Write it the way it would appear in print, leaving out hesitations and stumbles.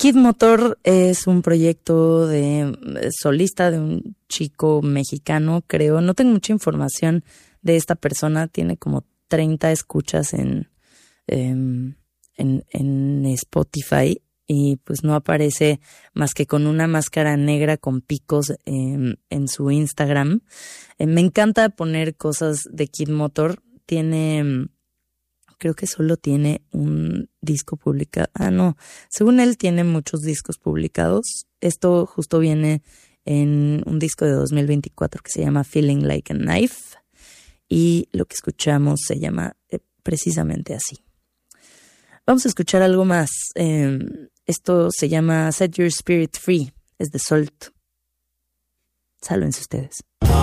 Kid Motor es un proyecto de solista de un chico mexicano, creo. No tengo mucha información de esta persona. Tiene como 30 escuchas en Spotify y pues no aparece más que con una máscara negra con picos en su Instagram. Me encanta poner cosas de Kid Motor. Creo que solo tiene un disco publicado. No. Según él tiene muchos discos publicados. Esto justo viene en un disco de 2024 que se llama Feeling Like a Knife. Y lo que escuchamos se llama precisamente así. Vamos a escuchar algo más. Esto se llama Set Your Spirit Free. Es de Salt. Sálvense ustedes.